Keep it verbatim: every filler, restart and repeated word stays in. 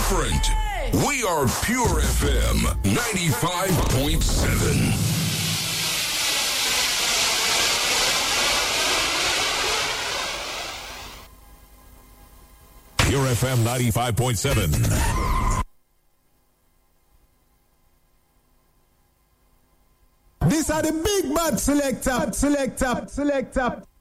different. We are Pure F M ninety-five point seven. Pure F M ninety-five point seven. These are the big bad selector, selector, selector.